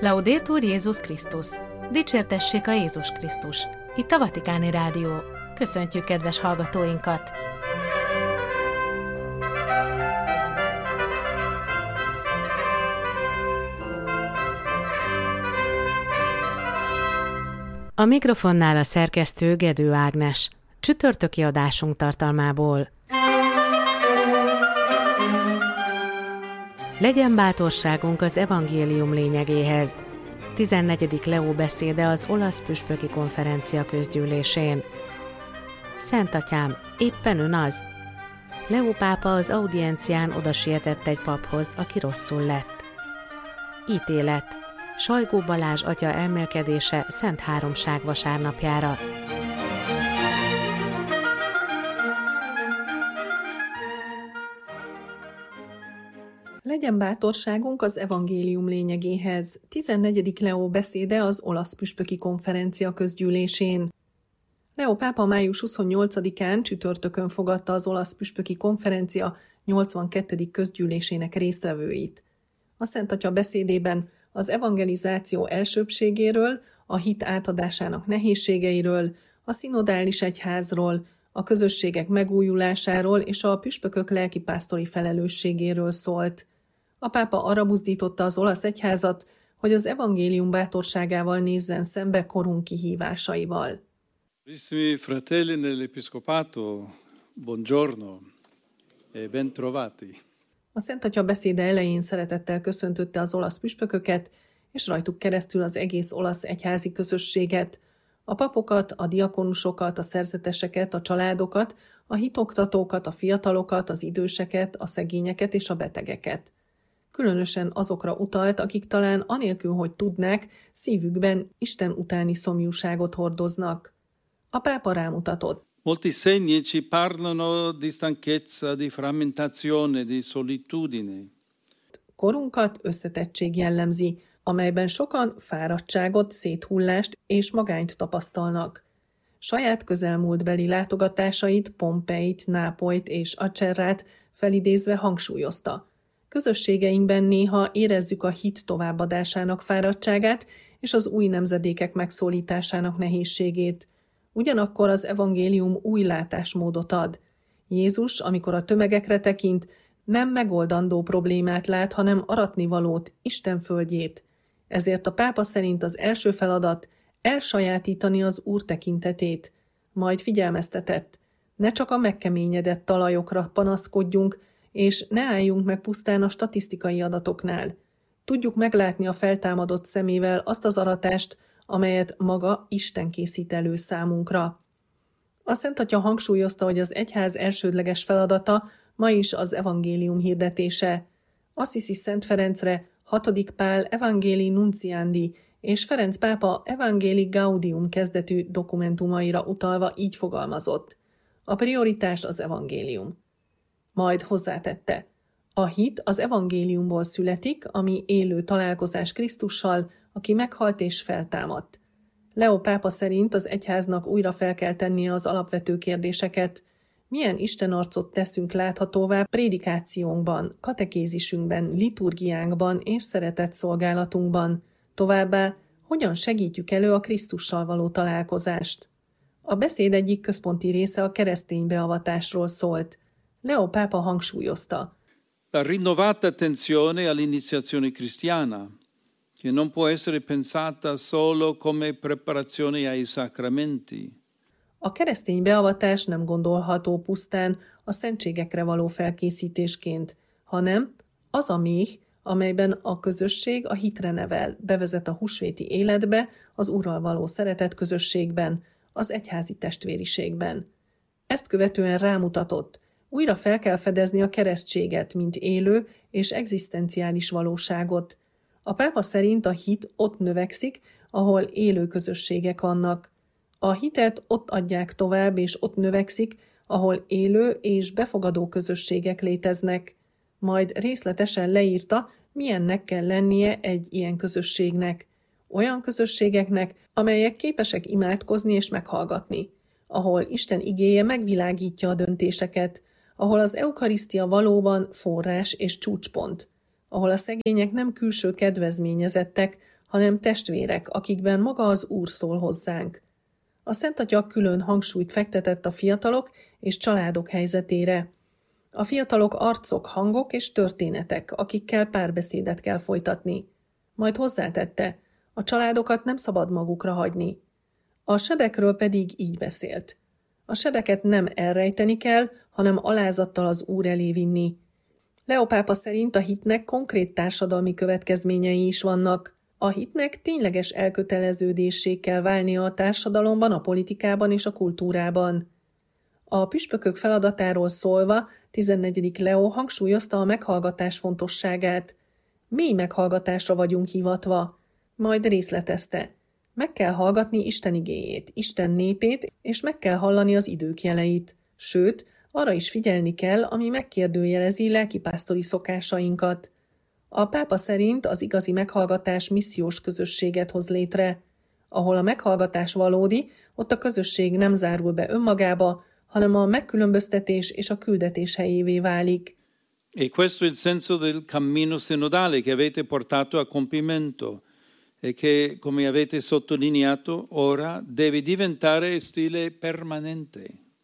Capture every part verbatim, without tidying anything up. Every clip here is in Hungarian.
Laudetur Jézus Krisztus! Dicsértessék a Jézus Krisztus! Itt a Vatikáni Rádió. Köszöntjük kedves hallgatóinkat! A mikrofonnál a szerkesztő Gedő Ágnes. Csütörtöki adásunk tartalmából. Legyen bátorságunk az evangélium lényegéhez. tizennegyedik Leó beszéde az olasz püspöki konferencia közgyűlésén. Szent atyám, éppen ön az? Leó pápa az audiencián odasietett egy paphoz, aki rosszul lett. Ítélet. Sajgó Balázs atya elmélkedése Szent Háromság vasárnapjára. Legyen bátorságunk az evangélium lényegéhez. tizennegyedik Leó beszéde az olasz püspöki konferencia közgyűlésén. Leó pápa május huszonnyolcadikán csütörtökön fogadta az olasz püspöki konferencia nyolcvankettedik közgyűlésének résztvevőit. A Szent Atya beszédében az evangelizáció elsőbbségéről, a hit átadásának nehézségeiről, a szinodális egyházról, a közösségek megújulásáról és a püspökök lelkipásztori felelősségéről szólt. A pápa arra buzdította az olasz egyházat, hogy az evangélium bátorságával nézzen szembe korunk kihívásaival. Carissimi fratelli nell'Episcopato, buongiorno e ben trovati. A Szent Atya beszéde elején szeretettel köszöntötte az olasz püspököket, és rajtuk keresztül az egész olasz egyházi közösséget, a papokat, a diakonusokat, a szerzeteseket, a családokat, a hitoktatókat, a fiatalokat, az időseket, a szegényeket és a betegeket. Különösen azokra utalt, akik talán anélkül, hogy tudnák, szívükben Isten utáni szomjúságot hordoznak. A pápa rámutatott. Molti segni ci parlano di stanchezza, di frammentazione, di solitudine. Korunkat összetettség jellemzi, amelyben sokan fáradtságot, széthullást és magányt tapasztalnak. Saját közelmúltbeli látogatásait, Pompeit, Nápolyt és Acerrát felidézve hangsúlyozta. Közösségeinkben néha érezzük a hit továbbadásának fáradtságát és az új nemzedékek megszólításának nehézségét. Ugyanakkor az evangélium új látásmódot ad. Jézus, amikor a tömegekre tekint, nem megoldandó problémát lát, hanem aratnivalót, Isten földjét. Ezért a pápa szerint az első feladat elsajátítani az Úr tekintetét. Majd figyelmeztetett, ne csak a megkeményedett talajokra panaszkodjunk, és ne álljunk meg pusztán a statisztikai adatoknál. Tudjuk meglátni a feltámadott szemével azt az aratást, amelyet maga Isten készít elő számunkra. A Szent Atya hangsúlyozta, hogy az egyház elsődleges feladata ma is az evangélium hirdetése. Assisi Szent Ferencre, hatodik Pál Evangelii Nunciandi és Ferenc pápa Evangelii Gaudium kezdetű dokumentumaira utalva így fogalmazott. A prioritás az evangélium. Majd hozzátette. A hit az evangéliumból születik, ami élő találkozás Krisztussal, aki meghalt és feltámadt. Leó pápa szerint az egyháznak újra fel kell tennie az alapvető kérdéseket. Milyen istenarcot teszünk láthatóvá prédikációnkban, katekézisünkben, liturgiánkban és szeretett szolgálatunkban, továbbá hogyan segítjük elő a Krisztussal való találkozást. A beszéd egyik központi része a keresztény beavatásról szólt. Leó pápa hangsúlyozta. La rinnovata attenzione all'iniziazione cristiana, che non può essere pensata solo come preparazione ai sacramenti. A keresztény beavatás nem gondolható pusztán a szentségekre való felkészítésként, hanem az a méh, amelyben a közösség a hitre nevel, bevezet a húsvéti életbe, az Úrral való szeretet közösségben, az egyházi testvériségben. Ezt követően rámutatott, újra fel kell fedezni a keresztséget, mint élő és egzisztenciális valóságot. A pápa szerint a hit ott növekszik, ahol élő közösségek vannak. A hitet ott adják tovább, és ott növekszik, ahol élő és befogadó közösségek léteznek. Majd részletesen leírta, milyennek kell lennie egy ilyen közösségnek. Olyan közösségeknek, amelyek képesek imádkozni és meghallgatni, ahol Isten igéje megvilágítja a döntéseket, ahol az eukarisztia valóban forrás és csúcspont, ahol a szegények nem külső kedvezményezettek, hanem testvérek, akikben maga az Úr szól hozzánk. A Szent Atya külön hangsúlyt fektetett a fiatalok és családok helyzetére. A fiatalok arcok, hangok és történetek, akikkel párbeszédet kell folytatni. Majd hozzátette, a családokat nem szabad magukra hagyni. A sebekről pedig így beszélt. A sebeket nem elrejteni kell, hanem alázattal az Úr elé vinni. Leó pápa szerint a hitnek konkrét társadalmi következményei is vannak. A hitnek tényleges elköteleződéssé kell válnia a társadalomban, a politikában és a kultúrában. A püspökök feladatáról szólva tizennegyedik Leó hangsúlyozta a meghallgatás fontosságát. Mély meghallgatásra vagyunk hivatva. Majd részletezte. Meg kell hallgatni Isten igéjét, Isten népét, és meg kell hallani az idők jeleit. Sőt, arra is figyelni kell, ami megkérdőjelezi lelkipásztori szokásainkat. A pápa szerint az igazi meghallgatás missziós közösséget hoz létre. Ahol a meghallgatás valódi, ott a közösség nem zárul be önmagába, hanem a megkülönböztetés és a küldetés helyévé válik. E questo è il senso del cammino sinodale che avete portato a compimento e che, come avete sottolineato, ora deve diventare stile permanente.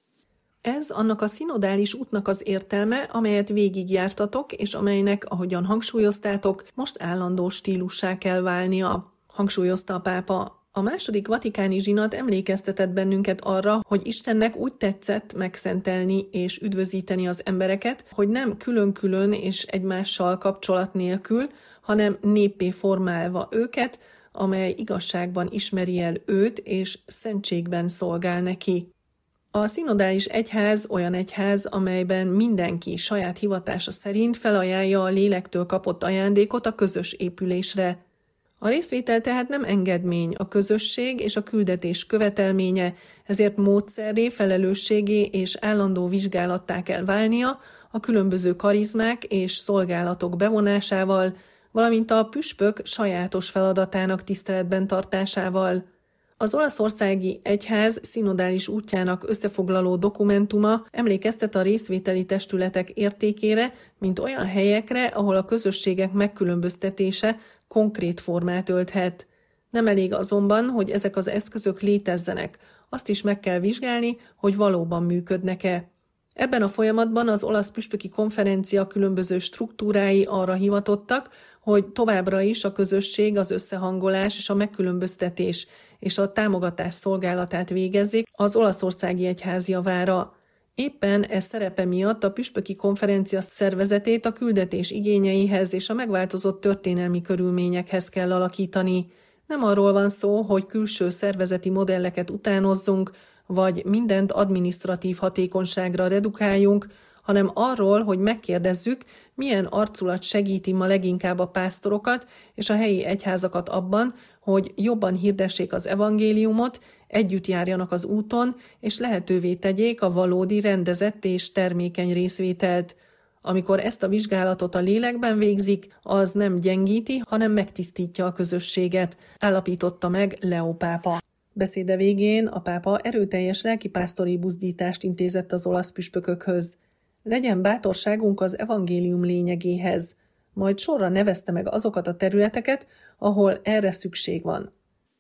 Ez annak a szinodális útnak az értelme, amelyet végigjártatok, és amelynek, ahogyan hangsúlyoztátok, most állandó stílussá kell válnia, hangsúlyozta a pápa. A második vatikáni zsinat emlékeztetett bennünket arra, hogy Istennek úgy tetszett megszentelni és üdvözíteni az embereket, hogy nem külön-külön és egymással kapcsolat nélkül, hanem néppé formálva őket, amely igazságban ismeri el őt és szentségben szolgál neki. A szinodális egyház olyan egyház, amelyben mindenki saját hivatása szerint felajánlja a lélektől kapott ajándékot a közös épülésre. A részvétel tehát nem engedmény, a közösség és a küldetés követelménye, ezért módszerré, felelősségé és állandó vizsgálattá kell válnia a különböző karizmák és szolgálatok bevonásával, valamint a püspök sajátos feladatának tiszteletben tartásával. Az olaszországi egyház szinodális útjának összefoglaló dokumentuma emlékeztet a részvételi testületek értékére, mint olyan helyekre, ahol a közösségek megkülönböztetése konkrét formát ölthet. Nem elég azonban, hogy ezek az eszközök létezzenek, azt is meg kell vizsgálni, hogy valóban működnek-e. Ebben a folyamatban az olasz püspöki konferencia különböző struktúrái arra hivatottak, hogy továbbra is a közösség, az összehangolás és a megkülönböztetés és a támogatás szolgálatát végezzék az olaszországi egyház javára. Éppen ez szerepe miatt a püspöki konferencia szervezetét a küldetés igényeihez és a megváltozott történelmi körülményekhez kell alakítani. Nem arról van szó, hogy külső szervezeti modelleket utánozzunk, vagy mindent adminisztratív hatékonyságra redukáljunk, hanem arról, hogy megkérdezzük, milyen arculat segíti ma leginkább a pásztorokat és a helyi egyházakat abban, hogy jobban hirdessék az evangéliumot, együtt járjanak az úton, és lehetővé tegyék a valódi, rendezett és termékeny részvételt. Amikor ezt a vizsgálatot a lélekben végzik, az nem gyengíti, hanem megtisztítja a közösséget, állapította meg Leó pápa. Beszéde végén a pápa erőteljes lelkipásztori buzdítást intézett az olasz püspökökhöz. Legyen bátorságunk az evangélium lényegéhez. Majd sorra nevezte meg azokat a területeket, ahol erre szükség van.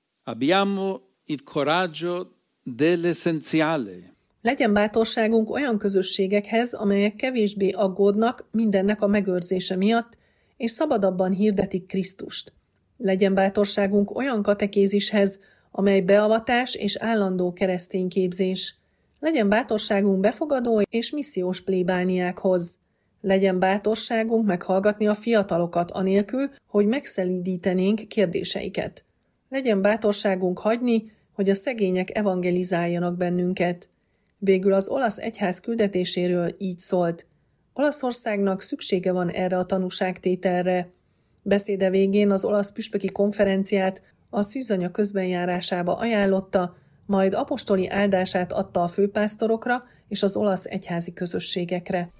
Abbiamo il coraggio dell'essenziale. Legyen bátorságunk olyan közösségekhez, amelyek kevésbé aggódnak mindennek a megőrzése miatt, és szabadabban hirdetik Krisztust. Legyen bátorságunk olyan katekézishez, amely beavatás és állandó keresztényképzés. Legyen bátorságunk befogadó és missziós plébániákhoz. Legyen bátorságunk meghallgatni a fiatalokat anélkül, hogy megszelídítenénk kérdéseiket. Legyen bátorságunk hagyni, hogy a szegények evangelizáljanak bennünket. Végül az olasz egyház küldetéséről így szólt. Olaszországnak szüksége van erre a tanúságtételre. Beszéde végén az olasz püspöki konferenciát a szűzanya közbenjárásába ajánlotta, majd apostoli áldását adta a főpásztorokra és az olasz egyházi közösségekre.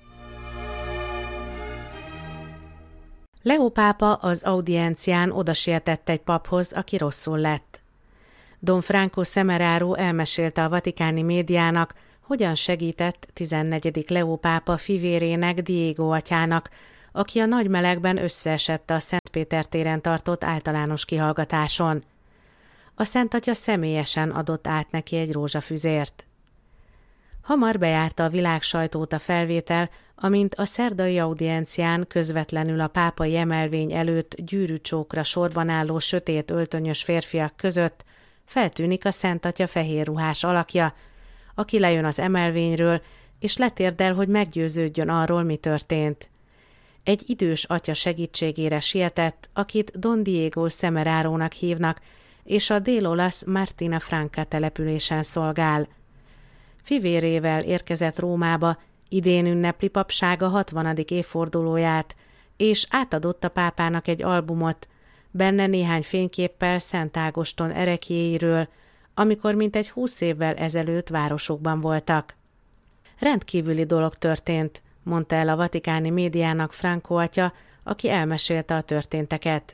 Leó pápa az audiencián odasietett egy paphoz, aki rosszul lett. Don Franco Semeraro elmesélte a vatikáni médiának, hogyan segített tizennegyedik Leó pápa fivérének, Diego atyának, aki a nagy melegben összeesett a Szent Péter téren tartott általános kihallgatáson. A Szentatya személyesen adott át neki egy rózsafüzért. Hamar bejárta a világ sajtót a felvétel, amint a szerdai audiencián közvetlenül a pápai emelvény előtt gyűrűcsókra sorban álló sötét öltönyös férfiak között feltűnik a Szentatya fehér ruhás alakja, aki lejön az emelvényről, és letérdel, hogy meggyőződjön arról, mi történt. Egy idős atya segítségére sietett, akit Don Diego Semerárónak hívnak, és a dél-olasz Martina Franca településen szolgál. Fivérével érkezett Rómába, idén ünnepli papsága hatvanadik évfordulóját, és átadott a pápának egy albumot, benne néhány fényképpel Szent Ágoston ereklyéiről, amikor mintegy húsz évvel ezelőtt városokban voltak. Rendkívüli dolog történt, mondta el a vatikáni médiának Franco atya, aki elmesélte a történteket.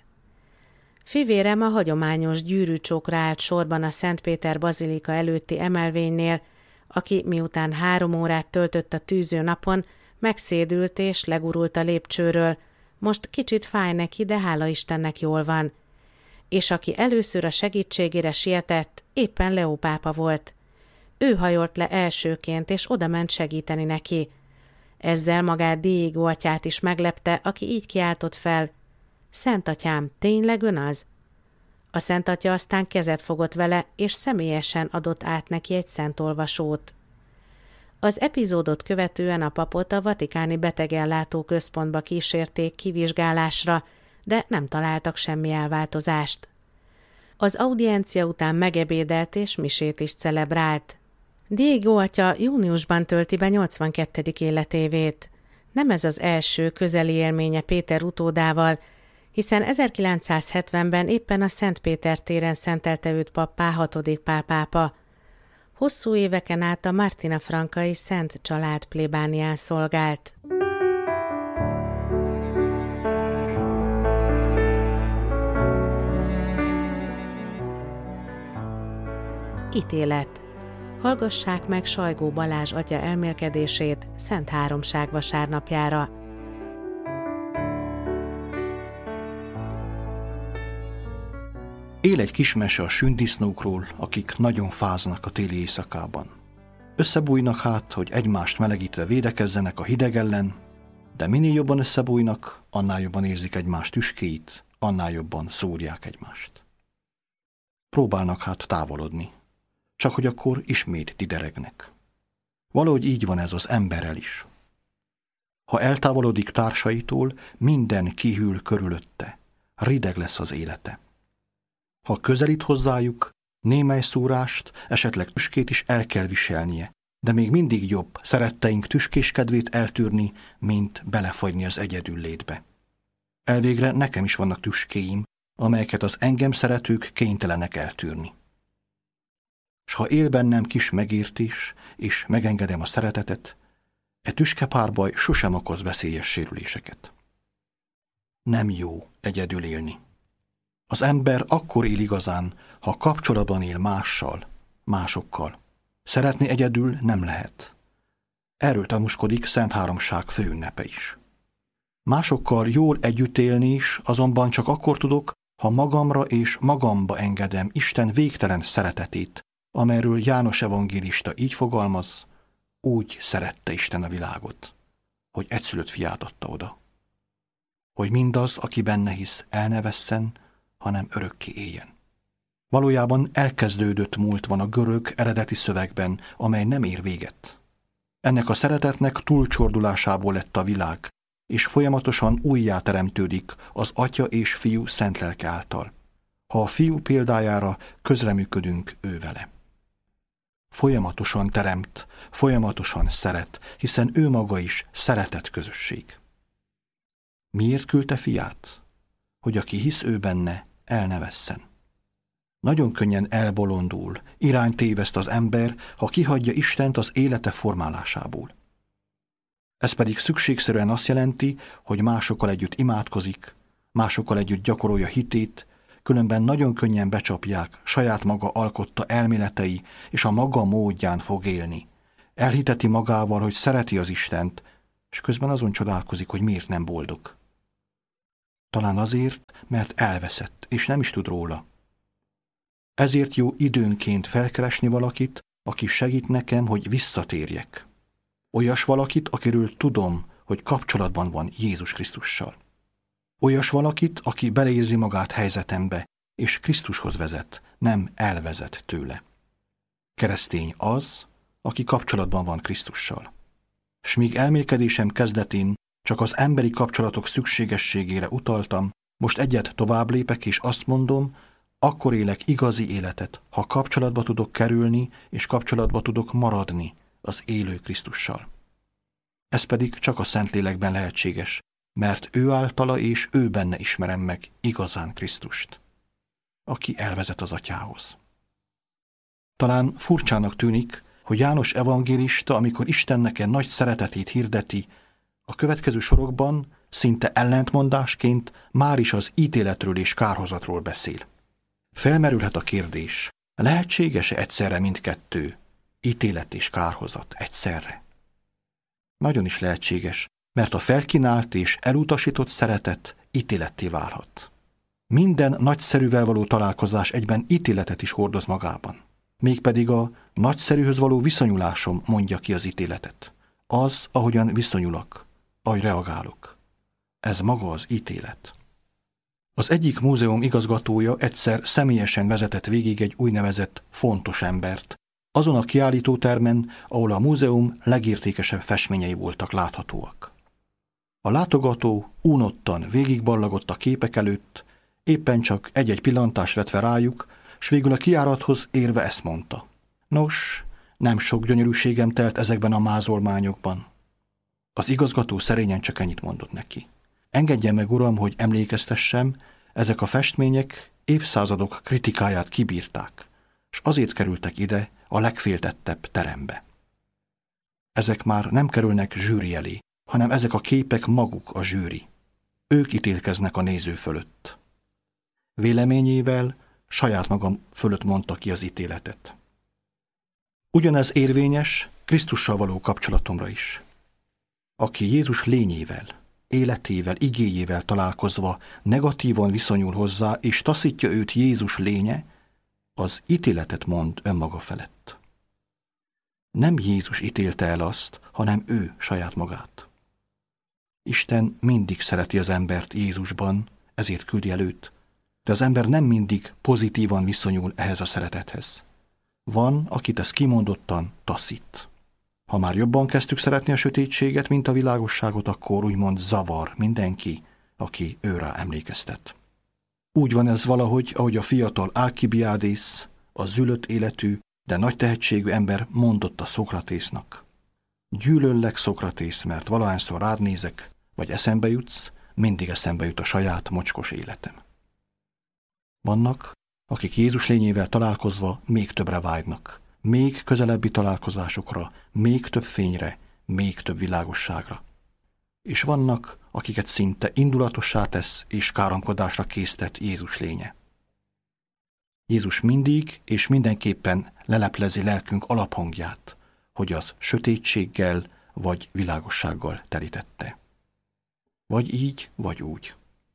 Fivérem a hagyományos gyűrűcsókra állt sorban a Szent Péter bazilika előtti emelvénynél, aki miután három órát töltött a tűző napon, megszédült és legurult a lépcsőről, most kicsit fáj neki, de hála Istennek jól van. És aki először a segítségére sietett, éppen Leó pápa volt. Ő hajolt le elsőként, és odament segíteni neki. Ezzel magát Diego atyát is meglepte, aki így kiáltott fel: Szent atyám, tényleg ön az? A Szent Atya aztán kezet fogott vele, és személyesen adott át neki egy szentolvasót. Az epizódot követően a papot a vatikáni betegellátó központba kísérték kivizsgálásra, de nem találtak semmi elváltozást. Az audiencia után megebédelt és misét is celebrált. Diego atya júniusban tölti be nyolcvankettedik életévét. Nem ez az első közeli élménye Péter utódával, hiszen ezerkilencszázhetvenben éppen a Szent Péter téren szentelte őt pappá hatodik Pál pápa. Hosszú éveken át a Martina Francai Szent Család plébánián szolgált. Ítélet. Hallgassák meg Sajgó Balázs atya elmélkedését Szent Háromság vasárnapjára. Él egy kis mese a sündisznókról, akik nagyon fáznak a téli éjszakában. Összebújnak hát, hogy egymást melegítve védekezzenek a hideg ellen, de minél jobban összebújnak, annál jobban érzik egymás tüskéit, annál jobban szúrják egymást. Próbálnak hát távolodni, csak hogy akkor ismét dideregnek. Valahogy így van ez az emberrel is. Ha eltávolodik társaitól, minden kihűl körülötte, rideg lesz az élete. Ha közelít hozzájuk, némely szúrást, esetleg tüskét is el kell viselnie, de még mindig jobb szeretteink tüskéskedvét eltűrni, mint belefagyni az egyedül létbe. Elvégre nekem is vannak tüskéim, amelyeket az engem szeretők kénytelenek eltűrni. S ha él bennem kis megértés, és megengedem a szeretetet, e tüskepárbaj sosem okoz veszélyes sérüléseket. Nem jó egyedül élni. Az ember akkor él igazán, ha kapcsolatban él mással, másokkal. Szeretni egyedül nem lehet. Erről tanúskodik Szent Háromság főünnepe is. Másokkal jól együtt élni is azonban csak akkor tudok, ha magamra és magamba engedem Isten végtelen szeretetét, amelyről János evangélista így fogalmaz: úgy szerette Isten a világot, hogy egyszülött fiát adta oda. Hogy mindaz, aki benne hisz, el ne vesszen, hanem örökké éljen. Valójában elkezdődött múlt van a görög eredeti szövegben, amely nem ér véget. Ennek a szeretetnek túlcsordulásából lett a világ, és folyamatosan újjáteremtődik az Atya és Fiú szent lelke által, ha a Fiú példájára közreműködünk ő vele. Folyamatosan teremt, folyamatosan szeret, hiszen ő maga is szeretett közösség. Miért küldte fiát? Hogy aki hisz ő benne, el ne vesszen. Nagyon könnyen elbolondul, irányt téveszt az ember, ha kihagyja Istent az élete formálásából. Ez pedig szükségszerűen azt jelenti, hogy másokkal együtt imádkozik, másokkal együtt gyakorolja hitét, különben nagyon könnyen becsapják saját maga alkotta elméletei, és a maga módján fog élni. Elhiteti magával, hogy szereti az Istent, és közben azon csodálkozik, hogy miért nem boldog. Talán azért, mert elveszett, és nem is tud róla. Ezért jó időnként felkeresni valakit, aki segít nekem, hogy visszatérjek. Olyas valakit, akiről tudom, hogy kapcsolatban van Jézus Krisztussal. Olyas valakit, aki beleérzi magát helyzetembe, és Krisztushoz vezet, nem elvezet tőle. Keresztény az, aki kapcsolatban van Krisztussal. S míg elmélkedésem kezdetén csak az emberi kapcsolatok szükségességére utaltam, most egyet tovább lépek, és azt mondom, akkor élek igazi életet, ha kapcsolatba tudok kerülni, és kapcsolatba tudok maradni az élő Krisztussal. Ez pedig csak a Szentlélekben lehetséges, mert ő általa és ő benne ismerem meg igazán Krisztust, aki elvezet az Atyához. Talán furcsának tűnik, hogy János evangélista, amikor Isten nekem nagy szeretetét hirdeti, a következő sorokban szinte ellentmondásként már is az ítéletről és kárhozatról beszél. Felmerülhet a kérdés, lehetséges-e egyszerre mindkettő, ítélet és kárhozat egyszerre? Nagyon is lehetséges, mert a felkínált és elutasított szeretet ítéletté válhat. Minden nagyszerűvel való találkozás egyben ítéletet is hordoz magában. Mégpedig a nagyszerűhöz való viszonyulásom mondja ki az ítéletet. Az, ahogyan viszonyulok, ahogy reagálok. Ez maga az ítélet. Az egyik múzeum igazgatója egyszer személyesen vezetett végig egy úgynevezett fontos embert, azon a kiállítótermen, ahol a múzeum legértékesebb festményei voltak láthatóak. A látogató unottan végigballagott a képek előtt, éppen csak egy-egy pillantást vetve rájuk, s végül a kijárathoz érve ezt mondta. Nos, nem sok gyönyörűségem telt ezekben a mázolmányokban. Az igazgató szerényen csak ennyit mondott neki. Engedjen meg, uram, hogy emlékeztessem, ezek a festmények évszázadok kritikáját kibírták, s azért kerültek ide a legféltettebb terembe. Ezek már nem kerülnek zsűri elé, hanem ezek a képek maguk a zsűri. Ők ítélkeznek a néző fölött. Véleményével saját magam fölött mondta ki az ítéletet. Ugyanez érvényes Krisztussal való kapcsolatomra is. Aki Jézus lényével, életével, igéjével találkozva negatívan viszonyul hozzá, és taszítja őt Jézus lénye, az ítéletet mond önmaga felett. Nem Jézus ítélte el azt, hanem ő saját magát. Isten mindig szereti az embert Jézusban, ezért küldi el őt, de az ember nem mindig pozitívan viszonyul ehhez a szeretethez. Van, akit ez kimondottan taszít. Ha már jobban kezdtük szeretni a sötétséget, mint a világosságot, akkor úgymond zavar mindenki, aki őrá emlékeztet. Úgy van ez valahogy, ahogy a fiatal Alkibiádész, a zülött életű, de nagy tehetségű ember mondotta Szokratésznak. Gyűlöllek, Szokratész, mert valahányszor rád nézek, vagy eszembe jutsz, mindig eszembe jut a saját mocskos életem. Vannak, akik Jézus lényével találkozva még többre vágynak, még közelebbi találkozásokra, még több fényre, még több világosságra. És vannak, akiket szinte indulatossá tesz és káromkodásra késztet Jézus lénye. Jézus mindig és mindenképpen leleplezi lelkünk alaphangját, hogy az sötétséggel vagy világossággal terítette. Vagy így, vagy úgy.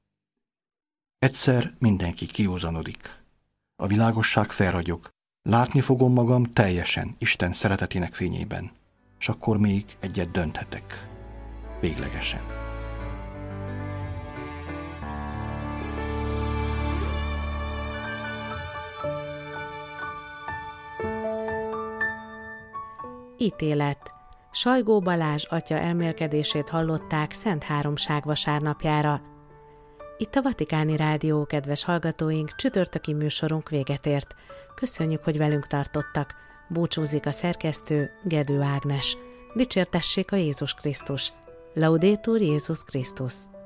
Egyszer mindenki kiózanodik. A világosság felragyog. Látni fogom magam teljesen Isten szeretetének fényében, s akkor még egyet dönthetek. Véglegesen. Ítélet. Sajgó Balázs atya elmélkedését hallották Szent Háromság vasárnapjára. Itt a Vatikáni Rádió, kedves hallgatóink, csütörtöki műsorunk véget ért. Köszönjük, hogy velünk tartottak. Búcsúzik a szerkesztő, Gedő Ágnes. Dicsértessék a Jézus Krisztus. Laudetur Jézus Krisztus.